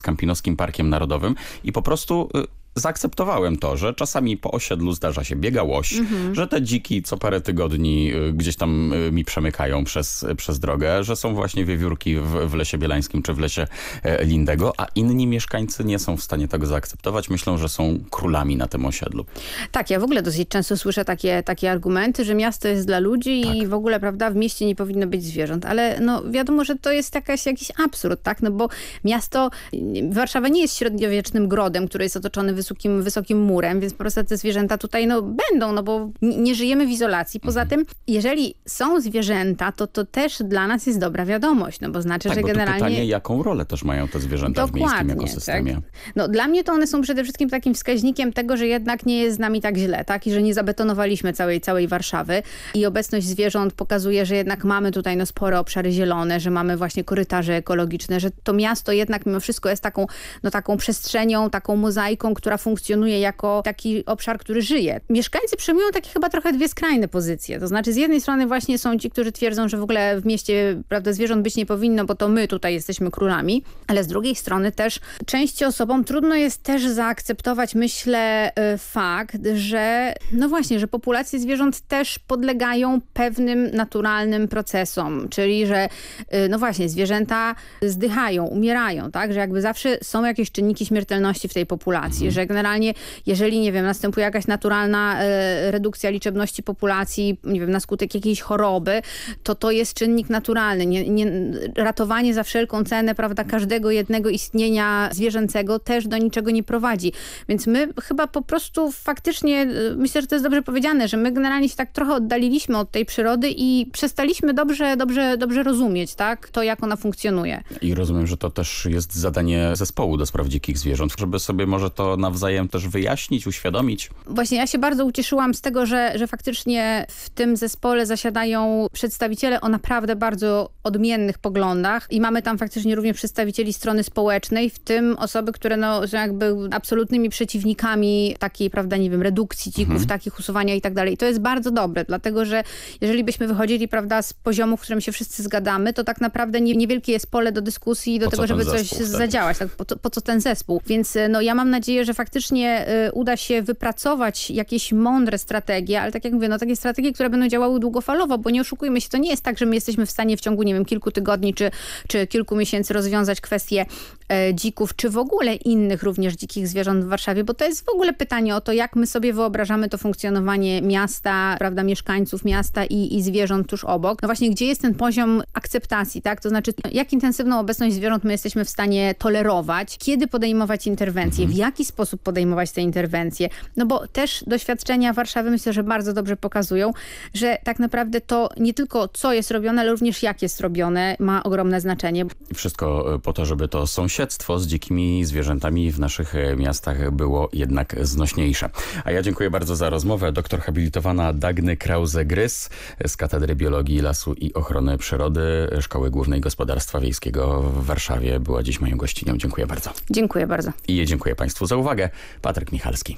Kampinoskim Parkiem Narodowym i po prostu zaakceptowałem to, że czasami po osiedlu zdarza się biega łoś, że te dziki co parę tygodni gdzieś tam mi przemykają przez drogę, że są właśnie wiewiórki w Lesie Bielańskim czy w Lesie Lindego, a inni mieszkańcy nie są w stanie tego zaakceptować. Myślą, że są królami na tym osiedlu. Tak, ja w ogóle dosyć często słyszę takie argumenty, że miasto jest dla ludzi i w ogóle, prawda, w mieście nie powinno być zwierząt. Ale no wiadomo, że to jest jakiś absurd, tak? No bo miasto, Warszawa nie jest średniowiecznym grodem, który jest otoczony wysokim murem, więc po prostu te zwierzęta tutaj będą, no bo nie żyjemy w izolacji. Poza tym, jeżeli są zwierzęta, to też dla nas jest dobra wiadomość, no bo znaczy, tak, że bo generalnie... pytanie, jaką rolę też mają te zwierzęta w miejskim ekosystemie. Tak. No dla mnie to one są przede wszystkim takim wskaźnikiem tego, że jednak nie jest z nami tak źle, tak? I że nie zabetonowaliśmy całej Warszawy. I obecność zwierząt pokazuje, że jednak mamy tutaj spore obszary zielone, że mamy właśnie korytarze ekologiczne, że to miasto jednak mimo wszystko jest taką przestrzenią, taką mozaiką, która funkcjonuje jako taki obszar, który żyje. Mieszkańcy przyjmują takie chyba trochę dwie skrajne pozycje. To znaczy z jednej strony właśnie są ci, którzy twierdzą, że w ogóle w mieście, prawda, zwierząt być nie powinno, bo to my tutaj jesteśmy królami, ale z drugiej strony też części osobom trudno jest też zaakceptować, myślę, fakt, że no właśnie, że populacje zwierząt też podlegają pewnym naturalnym procesom, czyli że no właśnie, zwierzęta zdychają, umierają, tak, że jakby zawsze są jakieś czynniki śmiertelności w tej populacji, że generalnie, jeżeli, nie wiem, następuje jakaś naturalna redukcja liczebności populacji, nie wiem, na skutek jakiejś choroby, to jest czynnik naturalny. Ratowanie za wszelką cenę, prawda, każdego jednego istnienia zwierzęcego też do niczego nie prowadzi. Więc my chyba po prostu faktycznie, myślę, że to jest dobrze powiedziane, że my generalnie się tak trochę oddaliliśmy od tej przyrody i przestaliśmy dobrze rozumieć, tak, to jak ona funkcjonuje. I rozumiem, że to też jest zadanie zespołu do spraw dzikich zwierząt, żeby sobie może to nawzajem też wyjaśnić, uświadomić. Właśnie ja się bardzo ucieszyłam z tego, że faktycznie w tym zespole zasiadają przedstawiciele o naprawdę bardzo odmiennych poglądach i mamy tam faktycznie również przedstawicieli strony społecznej, w tym osoby, które są jakby absolutnymi przeciwnikami takiej, prawda, nie wiem, redukcji dzików, takich usuwania i tak dalej. I to jest bardzo dobre, dlatego że jeżeli byśmy wychodzili, prawda, z poziomu, w którym się wszyscy zgadamy, to tak naprawdę niewielkie jest pole do dyskusji do tego, żeby coś zadziałać. Tak, po co ten zespół? Więc ja mam nadzieję, że faktycznie uda się wypracować jakieś mądre strategie, ale tak jak mówię, takie strategie, które będą działały długofalowo, bo nie oszukujmy się, to nie jest tak, że my jesteśmy w stanie w ciągu, nie wiem, kilku tygodni czy kilku miesięcy rozwiązać kwestię dzików, czy w ogóle innych również dzikich zwierząt w Warszawie, bo to jest w ogóle pytanie o to, jak my sobie wyobrażamy to funkcjonowanie miasta, prawda, mieszkańców miasta i zwierząt tuż obok. No właśnie, gdzie jest ten poziom akceptacji, tak? To znaczy, jak intensywną obecność zwierząt my jesteśmy w stanie tolerować, kiedy podejmować interwencje, w jaki sposób podejmować te interwencje. No bo też doświadczenia Warszawy myślę, że bardzo dobrze pokazują, że tak naprawdę to nie tylko co jest robione, ale również jak jest robione ma ogromne znaczenie. I wszystko po to, żeby to sąsiedztwo z dzikimi zwierzętami w naszych miastach było jednak znośniejsze. A ja dziękuję bardzo za rozmowę. Doktor habilitowana Dagny Krause-Grys z Katedry Biologii Lasu i Ochrony Przyrody Szkoły Głównej Gospodarstwa Wiejskiego w Warszawie była dziś moją gościnią. Dziękuję bardzo. Dziękuję bardzo. I dziękuję Państwu za uwagę. Patryk Michalski.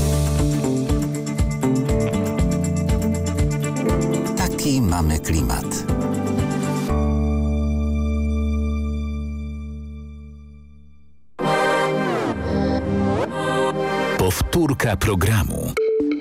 Taki mamy klimat. Powtórka programu.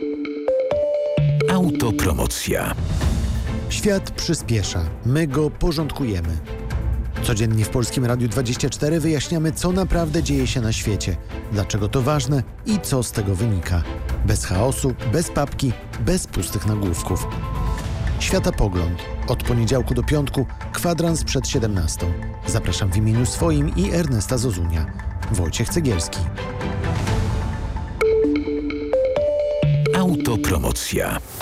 Autopromocja. Świat przyspiesza. My go porządkujemy. Codziennie w Polskim Radiu 24 wyjaśniamy, co naprawdę dzieje się na świecie, dlaczego to ważne i co z tego wynika. Bez chaosu, bez papki, bez pustych nagłówków. Światopogląd. Od poniedziałku do piątku, kwadrans przed 17. Zapraszam w imieniu swoim i Ernesta Zozunia. Wojciech Cegielski. Autopromocja.